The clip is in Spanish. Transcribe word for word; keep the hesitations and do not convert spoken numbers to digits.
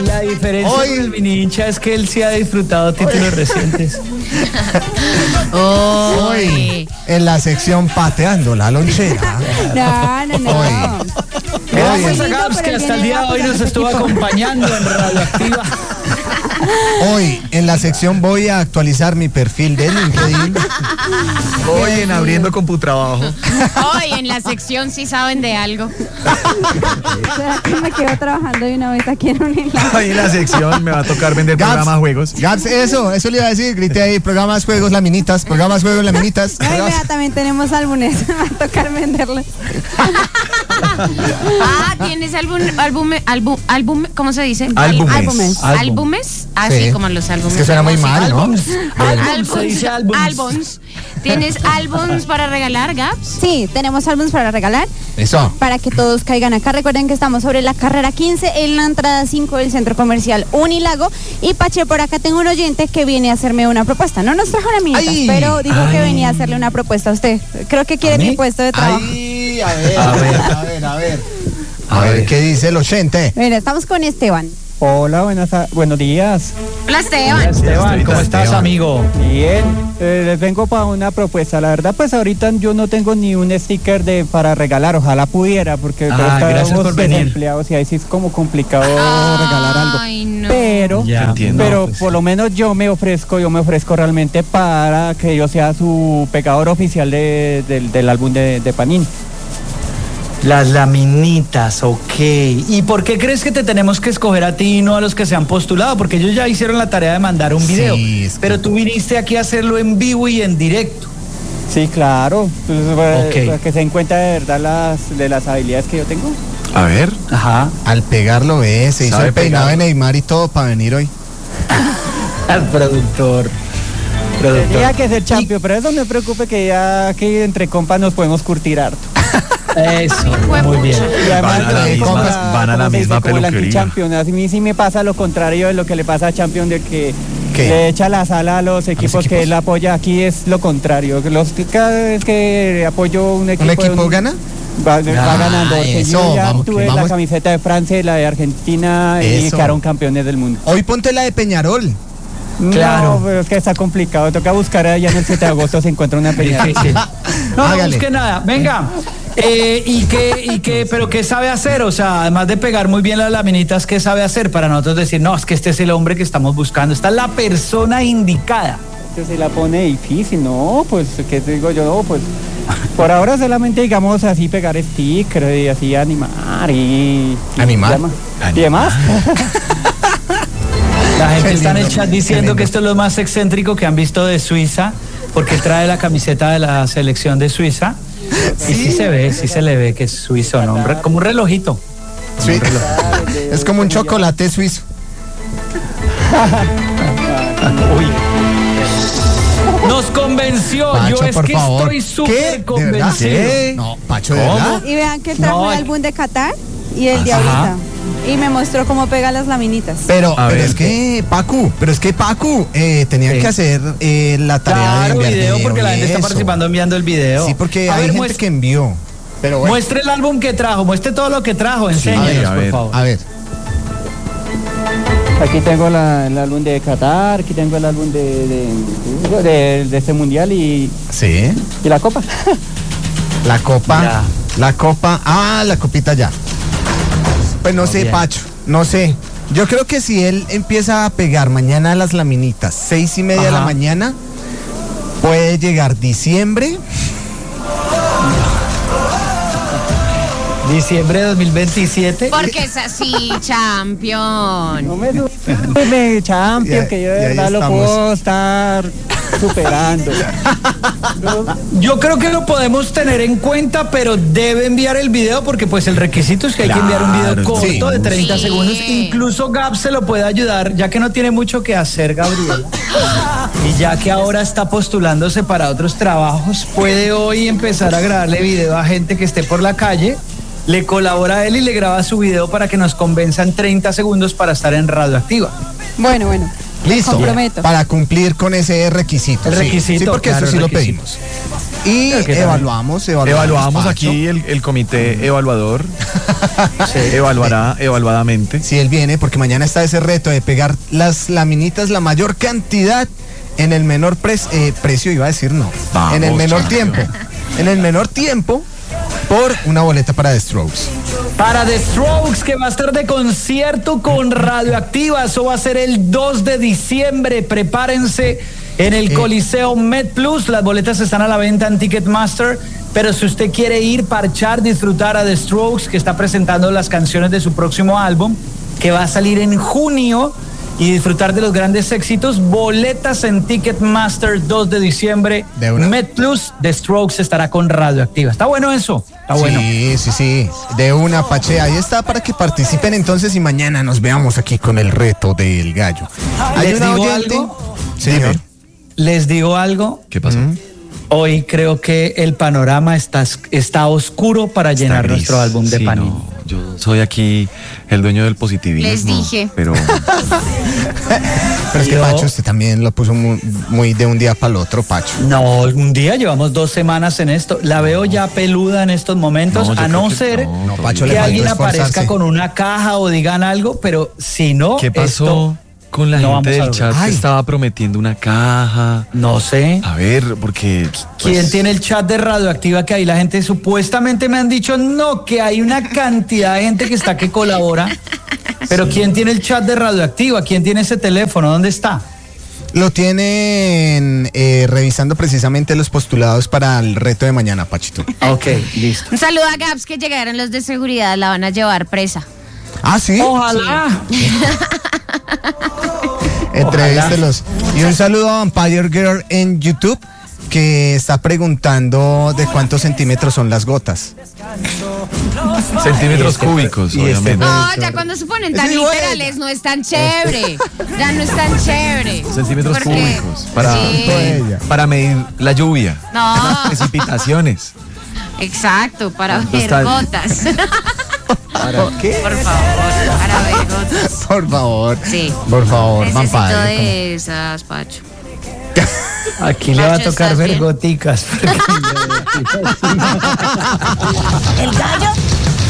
La diferencia Hoy... con el mini hincha es que él sí ha disfrutado títulos Hoy... recientes. Hoy, en la sección Pateando la Lonchera. No, no, no. Hoy. Gracias a Gabs, que hasta el día de hoy nos estuvo acompañando en Radioactiva. Hoy, en la sección voy a actualizar mi perfil de LinkedIn. Hoy en Abriendo Computrabajo. Hoy en la sección sí saben de algo. ¿Será que me quedo trabajando de una vez aquí en un enlace? Hoy en la sección me va a tocar vender Gabs, programas juegos. Gabs, eso, eso le iba a decir, grité ahí, programas, juegos, laminitas, programas, juegos, laminitas. No, mira, también tenemos álbumes, me va a tocar venderlos. Ah, tienes álbum, álbum, álbum, álbum, ¿cómo se dice? Álbumes. Álbumes. Álbumes, así Sí. como los álbumes. Es que suena muy mal, ¿no? Álbums. Álbums, Se dice álbums. álbums. ¿Tienes álbums para regalar, Gabs? Sí, tenemos álbumes para regalar. Eso. Para que todos caigan acá. Recuerden que estamos sobre la carrera quince en la entrada cinco del centro comercial Unilago. Y Pache, por acá tengo un oyente que viene a hacerme una propuesta. No nos trajo la minita, pero dijo ay. que venía a hacerle una propuesta a usted. Creo que quiere mi puesto de trabajo. Ay, a ver, a ver, a ver, a ver. A ver, ¿qué dice el oyente? Mira, estamos con Esteban. Hola, buenas, buenos días. Hola, Esteban. Hola, Esteban, ¿cómo estás, Esteban. amigo? Bien, eh, les vengo para una propuesta. La verdad, pues ahorita yo no tengo ni un sticker de para regalar. Ojalá pudiera, porque Ah, gracias por venir. desempleados y ahí sí es como complicado regalar algo. Ay, no. Pero, Ya, entiendo. pero no, pues, por lo menos yo me ofrezco, yo me ofrezco realmente para que yo sea su pegador oficial de, de, del álbum de, de Panini. Las laminitas, ok. ¿Y por qué crees que te tenemos que escoger a ti y no a los que se han postulado? Porque ellos ya hicieron la tarea de mandar un video. Sí, es que... Pero tú viniste aquí a hacerlo en vivo y en directo. Sí, claro. Pues, para, Ok. para que se den cuenta de verdad las, de las habilidades que yo tengo. A ver. Ajá. Al pegarlo, ve, se hizo Sabe el peinado pegar. de Neymar y todo para venir hoy. Al productor. Tenía que ser champion, pero eso no me preocupe que ya aquí entre compas nos podemos curtir harto. Eso, Fue muy bien. mucho. Y además, Van a la eh, misma- como van a la como se dice, misma como el peluquería. anti-champion. A mí sí me pasa lo contrario de lo que le pasa a Champion, de que ¿Qué? le echa la sala a los equipos, que equipos? él apoya. Aquí es lo contrario. Los, cada vez que apoyo un equipo... ¿Un equipo de gana? Va, va Ah, ganando. Porque eso, yo ya vamos, tuve vamos. la camiseta de Francia y la de Argentina y Eso. quedaron campeones del mundo. Hoy ponte la de Peñarol. Claro. No, pero es que está complicado. Toca buscar allá en el siete de agosto, se encuentra una peña. Difícil. No, no Hágale. busque nada. Venga. Eh, ¿Y qué, y qué, pero qué sabe hacer? O sea, además de pegar muy bien las laminitas, ¿qué sabe hacer para nosotros decir, no, es que este es el hombre que estamos buscando? Esta es la persona indicada. Que se la pone difícil, no, pues, ¿qué te digo yo? No, pues, por ahora solamente, digamos, así pegar stickers y así animar y... y ¿Animar? llama- ¿Y demás? La gente Qué está en el lindo, chat qué diciendo lindo. que esto es lo más excéntrico que han visto de Suiza, porque trae la camiseta de la selección de Suiza. Y sí se ve, sí se le ve que es suizo, ¿no? Un re- como un relojito. Sí. Es como un chocolate suizo. Uy. Nos convenció. Pacho, Yo es por que favor. estoy ¿Qué? súper ¿De verdad? convencido. ¿Qué? No, Pacho, ¿de ¿Cómo? verdad? Y vean que trajo No, el hay- álbum de Qatar y el de Ajá. ahorita. Y me mostró cómo pega las laminitas. Pero, A pero ver. es que, Pacu, pero es que Pacu, eh, tenían Sí. que hacer eh, la tarea de Claro, enviar video, porque la y gente está eso. participando enviando el video. Sí, porque A hay ver, gente muestre, que envió. Pero bueno, muestre el álbum que trajo, muestre todo lo que trajo, enséñenos, a ver, a por ver. favor. a ver. Aquí tengo la- el álbum de Qatar, aquí tengo el álbum de, de, de- de este mundial y, Sí, y la copa. la copa, Ya. la copa, ah, la copita ya. Pues no Muy sé, bien. Pacho, no sé. Yo creo que si él empieza a pegar mañana las laminitas, seis y media de la Ajá. mañana, puede llegar diciembre. Diciembre de dos mil veintisiete. Porque es así, champion. No me me champion, Y- que yo y de ahí verdad lo estamos. puedo estar superando. Yo creo que lo podemos tener en cuenta, pero debe enviar el video porque pues el requisito es que hay que enviar un video Claro, corto sí. de treinta Sí. segundos. Incluso Gab se lo puede ayudar, ya que no tiene mucho que hacer, Gabriela. Y ya que ahora está postulándose para otros trabajos, puede hoy empezar a grabarle video a gente que esté por la calle. Le colabora a él y le graba su video para que nos convenza en treinta segundos para estar en Radioactiva. Bueno, bueno. Listo, Comprometo. para cumplir con ese requisito. El sí. requisito, Sí, porque claro, eso sí el lo requisito. pedimos. Y Pero que evaluamos, evaluamos. Evaluamos Pacho. aquí el, el comité evaluador. Evaluará evaluadamente. Si él viene, porque mañana está ese reto de pegar las laminitas la mayor cantidad en el menor pre- eh, precio, iba a decir no, Vamos, en el menor champion. tiempo, en el menor tiempo por una boleta para The Strokes. Para The Strokes, que va a estar de concierto con Radioactiva. Eso va a ser el dos de diciembre. Prepárense en el Eh. Coliseo MedPlus. Las boletas están a la venta en Ticketmaster. Pero si usted quiere ir, parchar, disfrutar a The Strokes, que está presentando las canciones de su próximo álbum, que va a salir en junio, y disfrutar de los grandes éxitos, boletas en Ticketmaster dos de diciembre. De una. MedPlus, The Strokes estará con Radioactiva. ¿Está bueno eso? Está bueno. Sí, sí, sí, de una, Pache, ahí está para que participen entonces y mañana nos veamos aquí con el reto del gallo. Hay ¿Les una digo oyente, algo? señor. Les digo algo. ¿Qué pasó? Hoy creo que el panorama está, está oscuro para Está llenar gris. nuestro álbum de Sí, Panini. no, yo soy aquí el dueño del positivismo. Les dije. Pero Pero es que Yo- Pacho, usted también lo puso muy, muy de un día para el otro, Pacho. No, un día llevamos dos semanas en esto. La veo ya peluda en estos momentos, No, yo a creo no que ser no, No, Pacho, le que faltó alguien esforzarse. aparezca con una caja o digan algo, pero si no, ¿qué pasó esto, con la no gente vamos a del lograr. chat Ay. que estaba prometiendo una caja? no sé. A ver, porque... ¿Quién pues, tiene el chat de Radioactiva que ahí la gente supuestamente me han dicho no, que hay una cantidad de gente que está que colabora? Pero ¿quién tiene el chat de Radioactiva? ¿Quién tiene ese teléfono? ¿Dónde está? Lo tienen eh, revisando precisamente los postulados para el reto de mañana, Pachito. Ok, listo. Un saludo a Gaps, que llegaron los de seguridad, la van a llevar presa. Ah, sí. Ojalá. Entrevístelos. Y un saludo a Vampire Girl en YouTube, que está preguntando de cuántos centímetros son las gotas. Centímetros Y este- cúbicos, y este- obviamente. No, ya cuando se ponen tan Sí, bueno. literales no es tan chévere. Ya no es tan chévere. Centímetros Porque- cúbicos. Para, Sí. para medir la lluvia. No, Precipitaciones. exacto, para ¿Cuánto ver está? gotas. ¿Para qué? Por favor, para ver gotas. Por favor. Sí. Por favor, Necesito Vampire. de esas, Pacho. Aquí le va a Pacho, tocar ¿estás ver bien? goticas. El gallo